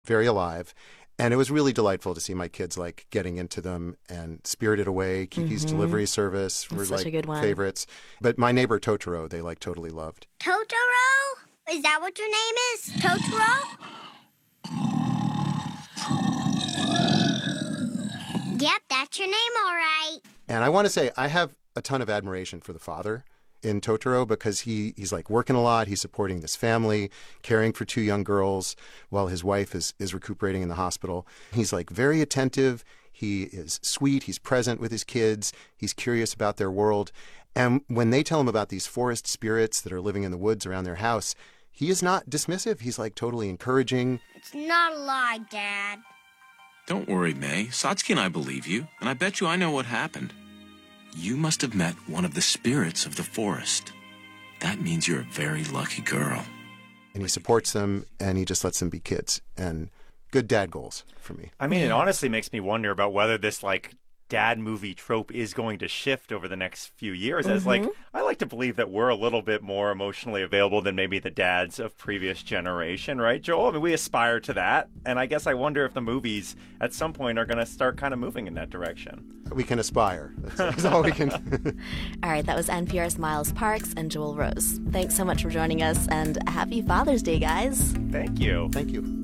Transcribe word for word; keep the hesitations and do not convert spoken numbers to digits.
very alive. And it was really delightful to see my kids like getting into them, and Spirited Away, Kiki's mm-hmm. Delivery Service were That's like a good one. favorites. But My Neighbor Totoro, they like totally loved. Totoro? Is that what your name is? Totoro? Yep, that's your name, all right. And I want to say I have a ton of admiration for the father in Totoro, because he, he's like working a lot. He's supporting this family, caring for two young girls while his wife is, is recuperating in the hospital. He's like very attentive. He is sweet. He's present with his kids. He's curious about their world. And when they tell him about these forest spirits that are living in the woods around their house, he is not dismissive. He's like totally encouraging. It's not a lie, Dad. Don't worry, May. Satsuki and I believe you, and I bet you I know what happened. You must have met one of the spirits of the forest. That means you're a very lucky girl. And he supports them, and he just lets them be kids. And good dad goals for me. I mean, it honestly makes me wonder about whether this, like, dad movie trope is going to shift over the next few years. As, mm-hmm. like, I like to believe that we're a little bit more emotionally available than maybe the dads of previous generation, right, Joel? I mean, we aspire to that. And I guess I wonder if the movies at some point are going to start kind of moving in that direction. We can aspire. That's, that's all we can. All right, that was N P R's Miles Parks and Joel Rose. Thanks so much for joining us, and happy Father's Day, guys. Thank you. Thank you.